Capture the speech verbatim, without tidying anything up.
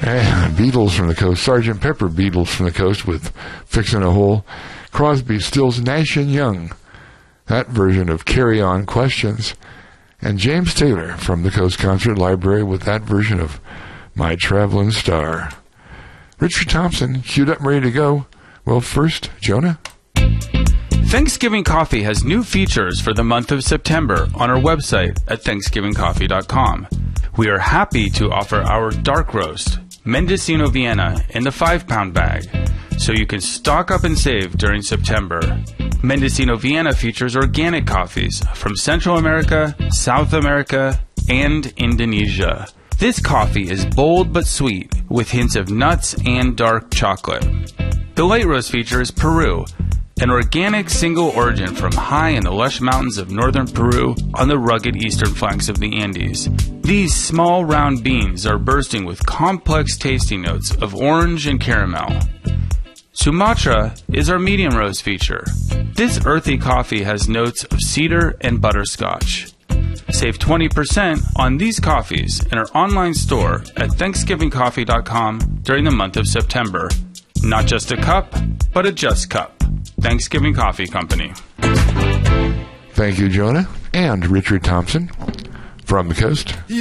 And Beatles from the Coast, Sergeant Pepper Beatles from the Coast with Fixin' a Hole. Crosby, Stills, Nash and Young, that version of Carry On Questions. And James Taylor from the Coast Concert Library with that version of My Traveling Star. Richard Thompson, queued up and ready to go. Well, first, Jonah. Thanksgiving Coffee has new features for the month of September on our website at thanksgiving coffee dot com. We are happy to offer our dark roast, Mendocino Vienna, in the five pound bag, so you can stock up and save during September. Mendocino Vienna features organic coffees from Central America, South America, and Indonesia. This coffee is bold but sweet, with hints of nuts and dark chocolate. The light roast feature is Peru, an organic single origin from high in the lush mountains of northern Peru on the rugged eastern flanks of the Andes. These small round beans are bursting with complex tasting notes of orange and caramel. Sumatra is our medium roast feature. This earthy coffee has notes of cedar and butterscotch. Save twenty percent on these coffees in our online store at thanksgiving coffee dot com during the month of September. Not just a cup, but a just cup. Thanksgiving Coffee Company. Thank you, Jonah. And Richard Thompson from the Coast.